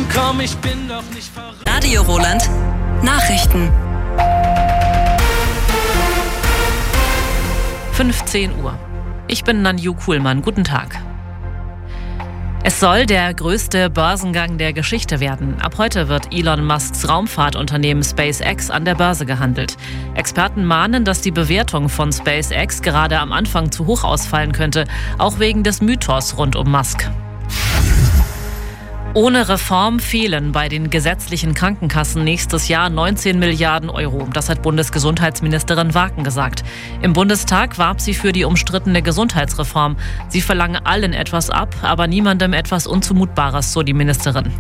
Komm, ich bin doch nicht verrückt. Radio Roland Nachrichten. 15 Uhr. Ich bin Nanju Kuhlmann. Guten Tag. Es soll der größte Börsengang der Geschichte werden. Ab heute wird Elon Musks Raumfahrtunternehmen SpaceX an der Börse gehandelt. Experten mahnen, dass die Bewertung von SpaceX gerade am Anfang zu hoch ausfallen könnte, auch wegen des Mythos rund um Musk. Ohne Reform fehlen bei den gesetzlichen Krankenkassen nächstes Jahr 19 Milliarden Euro. Das hat Bundesgesundheitsministerin Waken gesagt. Im Bundestag warb sie für die umstrittene Gesundheitsreform. Sie verlange allen etwas ab, aber niemandem etwas Unzumutbares, so die Ministerin.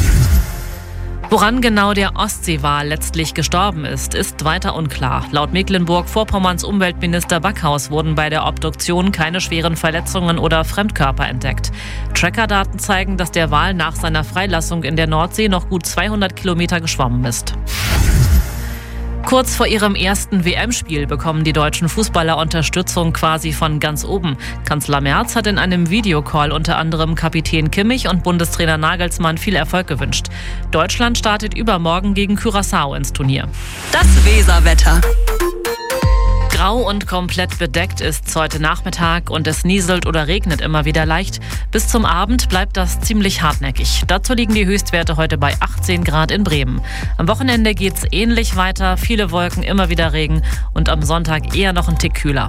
Woran genau der Ostseewal letztlich gestorben ist weiter unklar. Laut Mecklenburg-Vorpommerns Umweltminister Backhaus wurden bei der Obduktion keine schweren Verletzungen oder Fremdkörper entdeckt. Trackerdaten zeigen, dass der Wal nach seiner Freilassung in der Nordsee noch gut 200 Kilometer geschwommen ist. Kurz vor ihrem ersten WM-Spiel bekommen die deutschen Fußballer Unterstützung quasi von ganz oben. Kanzler Merz hat in einem Videocall unter anderem Kapitän Kimmich und Bundestrainer Nagelsmann viel Erfolg gewünscht. Deutschland startet übermorgen gegen Curaçao ins Turnier. Das Weserwetter. Grau und komplett bedeckt ist es heute Nachmittag und es nieselt oder regnet immer wieder leicht. Bis zum Abend bleibt das ziemlich hartnäckig. Dazu liegen die Höchstwerte heute bei 18 Grad in Bremen. Am Wochenende geht's ähnlich weiter, viele Wolken, immer wieder Regen und am Sonntag eher noch ein Tick kühler.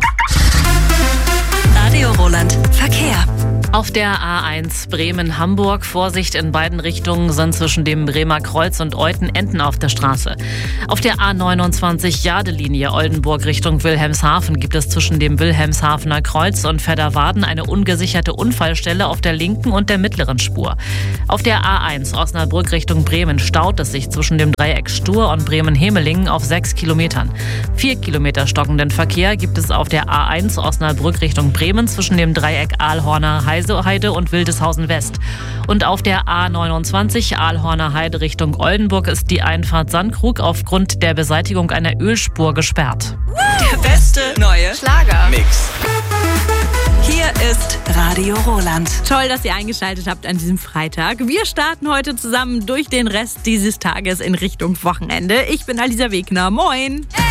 Radio Roland Verkehr. Auf der A1 Bremen-Hamburg, Vorsicht in beiden Richtungen, sind zwischen dem Bremer Kreuz und Euten Enten auf der Straße. Auf der A29 Jadelinie Oldenburg Richtung Wilhelmshaven gibt es zwischen dem Wilhelmshavener Kreuz und Fedderwarden eine ungesicherte Unfallstelle auf der linken und der mittleren Spur. Auf der A1 Osnabrück Richtung Bremen staut es sich zwischen dem Dreieck Stur und Bremen-Hemelingen auf 6 Kilometern. 4 Kilometer stockenden Verkehr gibt es auf der A1 Osnabrück Richtung Bremen zwischen dem Dreieck Aalhorner Heide und Wildeshausen West. Und auf der A29 Aalhorner Heide Richtung Oldenburg ist die Einfahrt Sandkrug aufgrund der Beseitigung einer Ölspur gesperrt. Der beste neue Mix. Hier ist Radio Roland. Toll, dass ihr eingeschaltet habt an diesem Freitag. Wir starten heute zusammen durch den Rest dieses Tages in Richtung Wochenende. Ich bin Alisa Wegner. Moin!